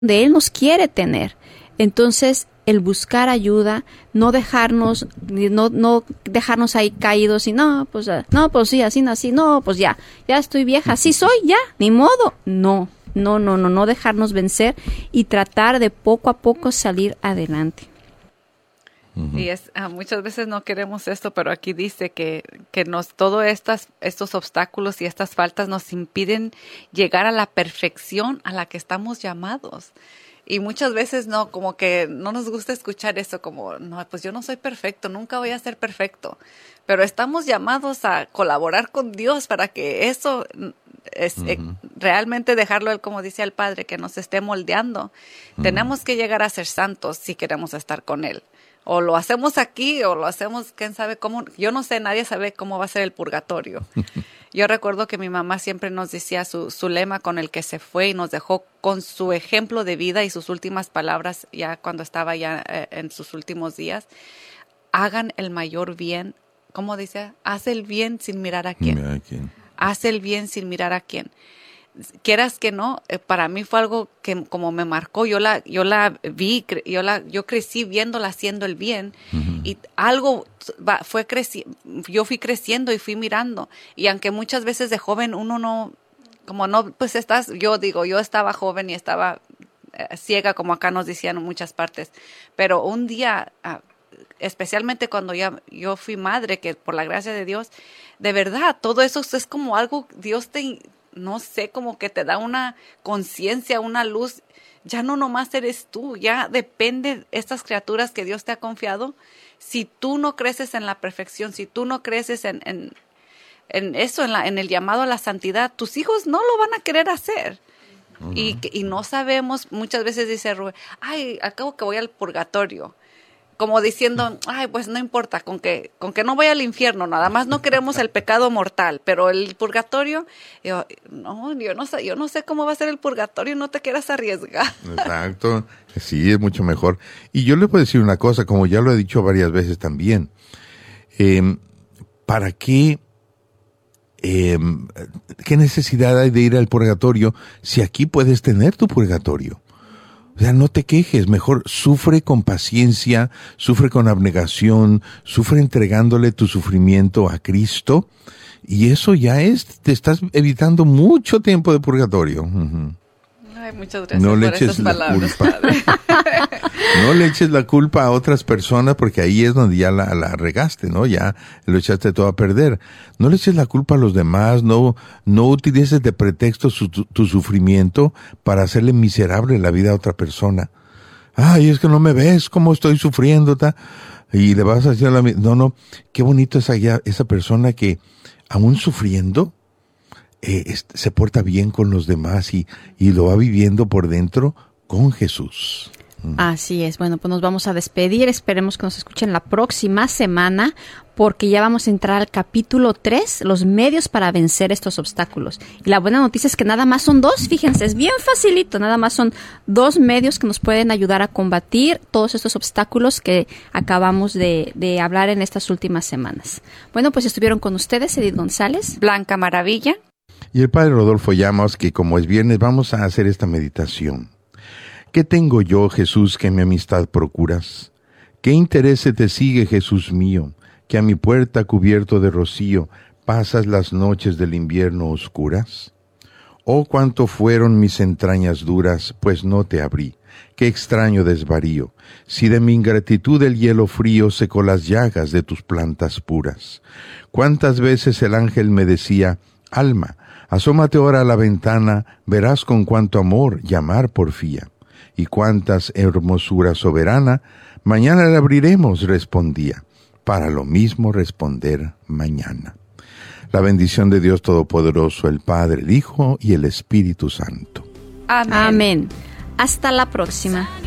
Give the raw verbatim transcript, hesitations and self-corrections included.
donde Él nos quiere tener. Entonces, el buscar ayuda, no dejarnos, no, no dejarnos ahí caídos y no, pues, no, pues sí, así nací, no, pues ya, ya estoy vieja, así soy, ya, ni modo. No, no, no, no, no dejarnos vencer y tratar de poco a poco salir adelante. Uh-huh. Y es, uh, muchas veces no queremos esto, pero aquí dice que, que nos, todos estas, estos obstáculos y estas faltas nos impiden llegar a la perfección a la que estamos llamados. Y muchas veces no, como que no nos gusta escuchar eso, como, no, pues yo no soy perfecto, nunca voy a ser perfecto. Pero estamos llamados a colaborar con Dios para que eso es uh-huh. eh, realmente dejarlo, él, como dice el Padre, que nos esté moldeando. Uh-huh. Tenemos que llegar a ser santos si queremos estar con Él. O lo hacemos aquí o lo hacemos, quién sabe cómo. Yo no sé, nadie sabe cómo va a ser el purgatorio. Yo recuerdo que mi mamá siempre nos decía su, su lema con el que se fue y nos dejó con su ejemplo de vida y sus últimas palabras ya cuando estaba ya eh, en sus últimos días. Hagan el mayor bien. ¿Cómo dice? Haz el bien sin mirar a quién. Mira a quién. Haz el bien sin mirar a quién. Quieras que no, eh, para mí fue algo que como me marcó. Yo la, yo la vi, cre- yo la, yo crecí viéndola haciendo el bien uh-huh. y algo va, fue creci- yo fui creciendo y fui mirando. Y aunque muchas veces de joven uno no, como no, pues estás, yo digo, yo estaba joven y estaba eh, ciega, como acá nos decían en muchas partes. Pero un día, uh, especialmente cuando ya yo fui madre, que por la gracia de Dios, de verdad, todo eso es como algo, Dios te, no sé, como que te da una conciencia, una luz. Ya no nomás eres tú, ya depende de estas criaturas que Dios te ha confiado. Si tú no creces en la perfección, si tú no creces en, en, en eso, en, la, en el llamado a la santidad, tus hijos no lo van a querer hacer. Uh-huh. Y, y no sabemos, muchas veces dice Rubén, ay, acabo que voy al purgatorio. Como diciendo, ay, pues no importa, con que, con que no vaya al infierno, nada más no queremos el pecado mortal, pero el purgatorio, yo, no, yo no sé, yo no sé cómo va a ser el purgatorio, no te quieras arriesgar. Exacto, sí, es mucho mejor. Y yo le puedo decir una cosa, como ya lo he dicho varias veces también, eh, ¿para qué, eh, qué necesidad hay de ir al purgatorio si aquí puedes tener tu purgatorio? O sea, no te quejes, mejor sufre con paciencia, sufre con abnegación, sufre entregándole tu sufrimiento a Cristo, y eso ya es, te estás evitando mucho tiempo de purgatorio. Uh-huh. Ay, muchas gracias no le por eches esas la palabras, culpa. Padre. No le eches la culpa a otras personas, porque ahí es donde ya la, la regaste, ¿no? Ya lo echaste todo a perder. No le eches la culpa a los demás, no, no utilices de pretexto su, tu, tu sufrimiento para hacerle miserable la vida a otra persona. Ay, es que no me ves cómo estoy sufriendo, ta. Y le vas a decir a la, no, no, qué bonito es allá esa persona que, aún sufriendo, eh, es, se porta bien con los demás y, y lo va viviendo por dentro con Jesús. Así es. Bueno, pues nos vamos a despedir. Esperemos que nos escuchen la próxima semana, porque ya vamos a entrar al capítulo tres, los medios para vencer estos obstáculos. Y la buena noticia es que nada más son dos, fíjense, es bien facilito, nada más son dos medios que nos pueden ayudar a combatir todos estos obstáculos que acabamos de, de hablar en estas últimas semanas. Bueno, pues estuvieron con ustedes Edith González, Blanca Maravilla y el Padre Rodolfo Llamas, que como es viernes vamos a hacer esta meditación. ¿Qué tengo yo, Jesús, que mi amistad procuras? ¿Qué interés te sigue, Jesús mío, que a mi puerta cubierto de rocío pasas las noches del invierno oscuras? Oh, cuánto fueron mis entrañas duras, pues no te abrí. Qué extraño desvarío, si de mi ingratitud el hielo frío secó las llagas de tus plantas puras. Cuántas veces el ángel me decía, alma, asómate ahora a la ventana, verás con cuánto amor llamar porfía. Y cuántas hermosura soberana, mañana la abriremos, respondía, para lo mismo responder mañana. La bendición de Dios Todopoderoso, el Padre, el Hijo y el Espíritu Santo. Amén. Amén. Hasta la próxima.